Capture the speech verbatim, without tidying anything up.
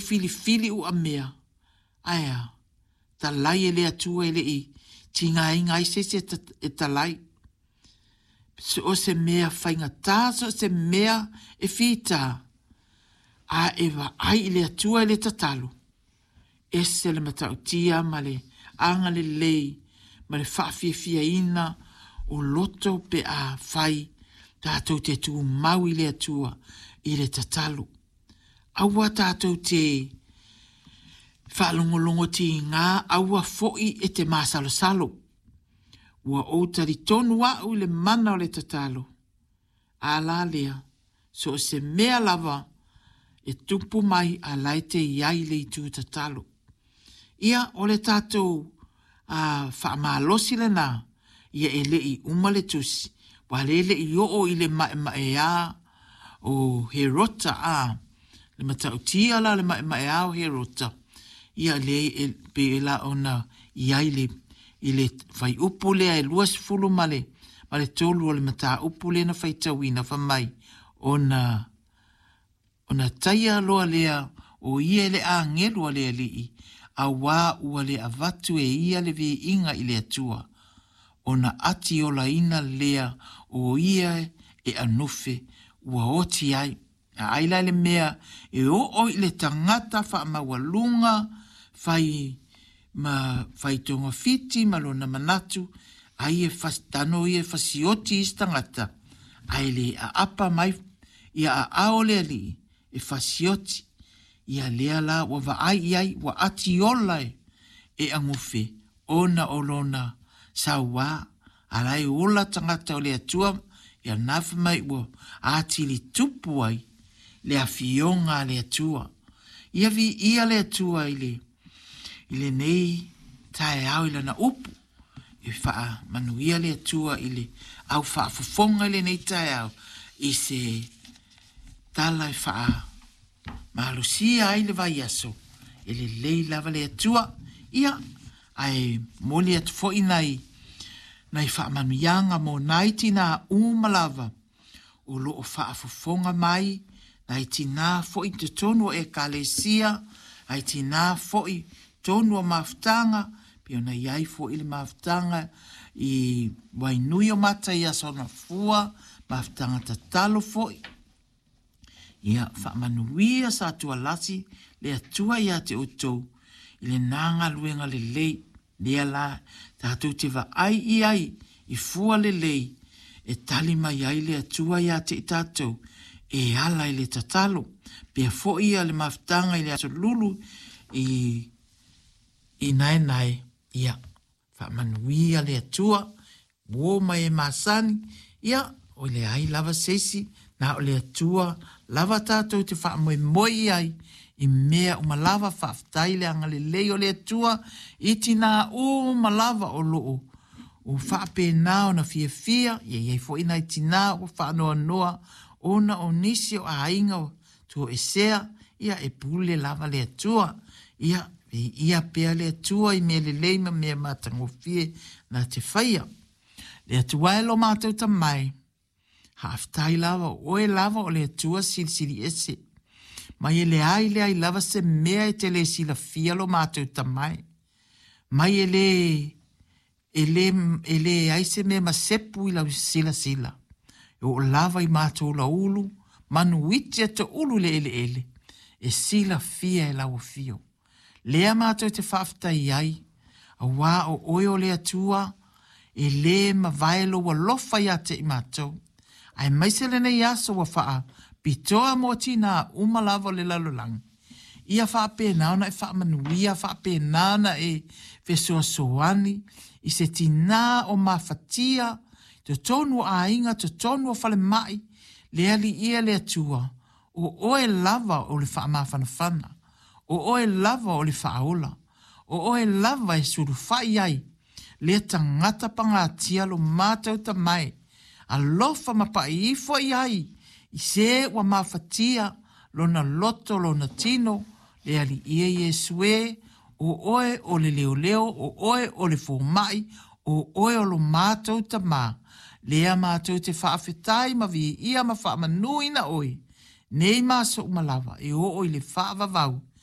fili fili u amea. Aia, talai e le atua e le i, tinga inga i se se e talai. Se o se mea whainga tā, so se mea e whita. A ewa ai le atua e le tatalu. E se le matautia ma le anga le lei, ma le whaafia fia ina o loto pe a whai, tātou te tu mau i le atua i le tatalu. Aua tātou te whaalongolongo ti ngā aua foi e te māsalo salo. Ua o tari tonu au le mana o le tatalu. A la lea, so se mea lava e tupu mai a laite iai le i tū tatalu. Ia o le tātou a whaamalosi le nā, ia e le i umale tusi, wa le le i o i le mae mae a o he rota a, le matautia la le mae mae a o he rota. Ia le e pe la ona iai le i le fai upu lea e luas fulu male, ma le tolu o le mata upu lea na fai tawina fa mai, ona, ona taia loa lea o ia le a ngelua lea li i, a wā ua le avatu e ia le vi inga i le atua, ona ati o la ina lea o ia e anufe, ua oti ai, a aila le mea e o o i le tangata fa mawalunga, fai ma fai tonga fiti ma lona manatu ai e fastano i e fasioti istangata ai le a apa mai ia a aole ali e fasioti ia lea la wa va ai ai wa ati olai e angufe ona olona sawa alai ola tangata o le atua ia nafa mai wa ati li tupu ai le afionga le atua ia vi ia le atua ile ile nei tae au ila na upu i faa manuia le atua ile au faa fufonga ile nei tae au i se tala i faa mahalusia ai le vai aso ile lei lava le atua ia ai moli atu fo inai nai faa manuianga mo naiti na umalava o loo faa fufonga mai naiti na fo i te tonu e kalesia naiti na fo i tonu o maftanga, pio na iai fo ili maftanga i wainui o mata i asona fua, maftanga tatalo fo i. Ia, whaamanuia sa atua lasi, le atua ia te utou, ile nanga luenga le lei, lea la, tātou te wa ai i ai, i fua le lei, e tali mai ai le atua ia te i tātou, e ala i le tatalo, pia fo ia le maftanga i le aso lulu, i i nai nai, ia, whaamanuia le atua, wo mai e masani, ia, o le ai lava sesi, na o le atua, lava tātou te whaamoe moi ai, i mea uma lava whaaftai le anga le leo le atua, i tina o malava o loo, o whaape nao na fia fia, ia iei fo ina i tina o whaanoa noa, ona o nisi o ainga o tuo e sea, ia e pule lava le atua, ia, e ia pea le atua i mea le leima mea matangofie na te whaia. Le atua e lo mātou ta mai. Haaftai lava o e lava o le atua sili sili ese. Mai e le ai le ai lava se mea e te le sila fia lo mātou ta mai. Mai e le e le, e le ai se mea masepu i lau sila sila. E o lava i mātou la ulu, manu iti ata ulu le ele ele. E sila fia e lau fio. Lea mātou te whaaftai ai, a wā o oio le atua, e le ma vaelo wa lofa ia te i mātou. Ai maisele nei aso wa whaa, pitoa mo tina umalavo le lalolang. Ia whaa pe nauna e whaa manuia, whaa pe nauna e fesua soani, i se tina o mawhatia, te tonu a inga, te tonu o whale mai, le ali ia le atua, o oe lava o le whaa mawhanawhana. O oe lava o le whaola, o oe lava e suru whai ai, le tangata pangatia lo mātou ta mai, a lofa mapai ifo i ai, i se wa mawhatia, lo na loto, lo na tino, le ali ia Yesue, o oe o le leo leo, o oe o le fōmai, o oe o lo mātou ta mā, lea mātou te whaafetai ma vi ia ma whaamanui na oe, nei māso umalawa, e o oe le whaavavau,